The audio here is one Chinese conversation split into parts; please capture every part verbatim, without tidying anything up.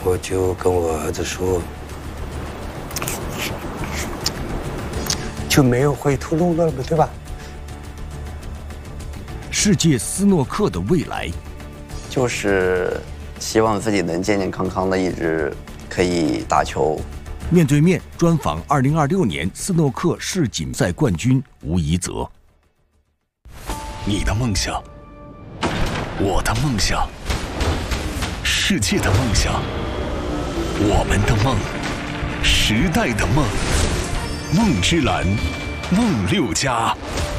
我就跟我儿子说，就没有回头路了，对吧？ 世界斯诺克的未来， 就是希望自己能健健康康的一直可以打球。 面对面专访二零二六年斯诺克世锦赛冠军吴怡泽。 你的梦想，我的梦想，世界的梦想，我们的梦，时代的梦，梦之蓝，梦六家。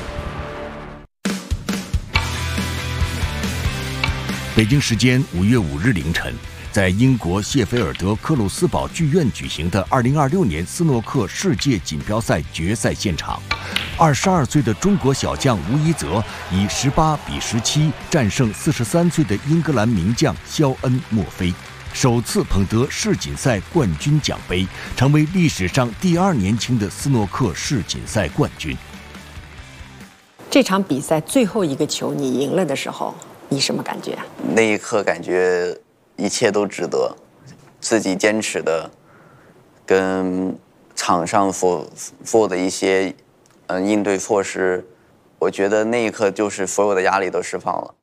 北京时间五月五日凌晨，在英国谢菲尔德克鲁斯堡剧院举行的二零二六年斯诺克世界锦标赛决赛现场，二十二岁的中国小将吴怡泽以十八比十七战胜四十三岁的英格兰名将肖恩·墨菲，首次捧得世锦赛冠军奖杯，成为历史上第二年轻的斯诺克世锦赛冠军。 这场比赛最后一个球你赢了的时候，你什么感觉？ 那一刻感觉一切都值得，自己坚持的跟场上所做的一些嗯应对措施，我觉得那一刻就是所有的压力都释放了。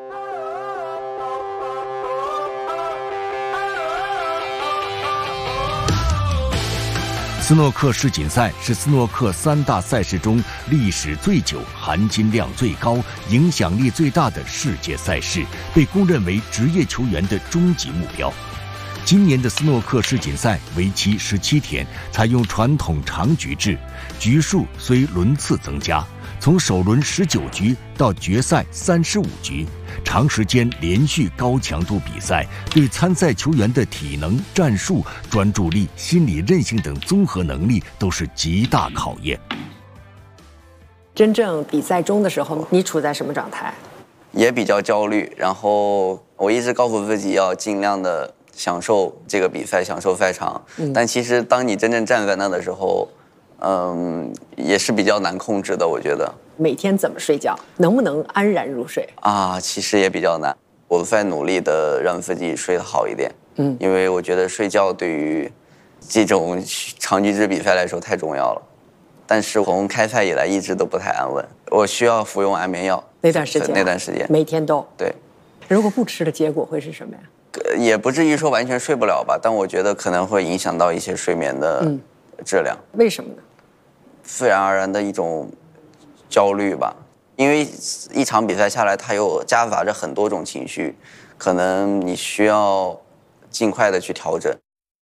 斯诺克世锦赛是斯诺克三大赛事中历史最久、含金量最高、影响力最大的世界赛事，被公认为职业球员的终极目标。今年的斯诺克世锦赛为期十七天，采用传统长局制，局数虽轮次增加，从首轮十九局到决赛三十五局，长时间连续高强度比赛，对参赛球员的体能、战术、专注力、心理韧性等综合能力都是极大考验。 真正比赛中的时候，你处在什么状态？ 也比较焦虑，然后我一直告诉自己要尽量的享受这个比赛，享受赛场。嗯、但其实当你真正站在那的时候，嗯，也是比较难控制的，我觉得。 每天怎么睡觉？能不能安然入睡？ 啊，其实也比较难。我在努力的让自己睡得好一点。嗯，因为我觉得睡觉对于这种长局制比赛来说太重要了。但是从开赛以来一直都不太安稳，我需要服用安眠药。 那段时间， 那段时间每天都对。 如果不吃的结果会是什么呀？ 也不至于说完全睡不了吧，但我觉得可能会影响到一些睡眠的质量。 嗯、为什么呢？ 自然而然的一种焦虑吧，因为一场比赛下来，它有夹杂着很多种情绪，可能你需要尽快的去调整。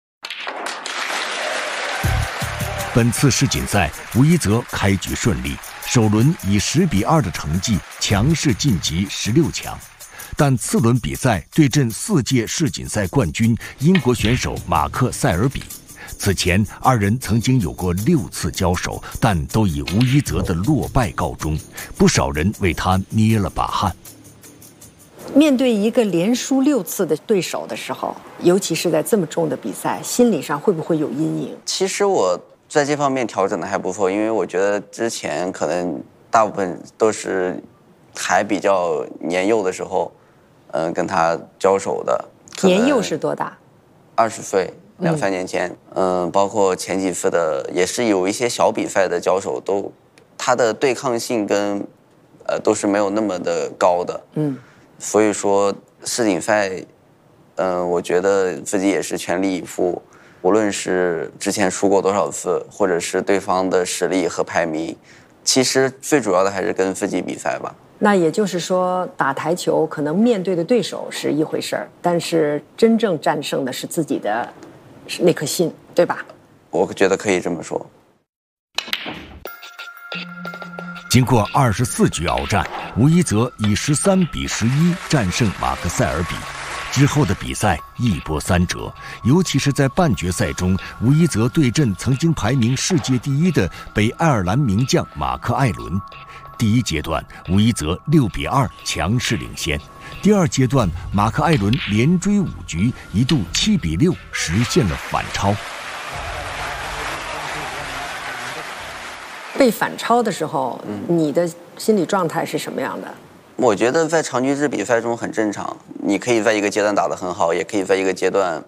本次世锦赛，吴怡泽开局顺利，首轮以十比二的成绩强势晋级十六强。但次轮比赛对阵四届世锦赛冠军英国选手马克·塞尔比，此前二人曾经有过六次交手，但都以吴怡泽的落败告终，不少人为他捏了把汗。 面对一个连输六次的对手的时候，尤其是在这么重的比赛，心理上会不会有阴影？ 其实我在这方面调整的还不错，因为我觉得之前可能大部分都是还比较年幼的时候，嗯、呃，跟他交手的。 年幼是多大？ 二十岁，两三年前。嗯、呃，包括前几次的，也是有一些小比赛的交手，都他的对抗性跟呃都是没有那么的高的。嗯，所以说世锦赛，嗯、呃，我觉得自己也是全力以赴。无论是之前输过多少次，或者是对方的实力和排名，其实最主要的还是跟自己比赛吧。 那也就是说，打台球可能面对的对手是一回事儿，但是真正战胜的是自己的那颗心，对吧？ 我觉得可以这么说。 经过二十四局鏖战，吴怡泽以十三比十一战胜马克·塞尔比。之后的比赛一波三折，尤其是在半决赛中，吴怡泽对阵曾经排名世界第一的北爱尔兰名将马克·艾伦。第一阶段，吴怡泽六比二强势领先；第二阶段，马克·艾伦连追五局，一度七比六实现了反超。 被反超的时候，嗯、你的心理状态是什么样的？ 我觉得在长局制比赛中很正常，你可以在一个阶段打得很好，也可以在一个阶段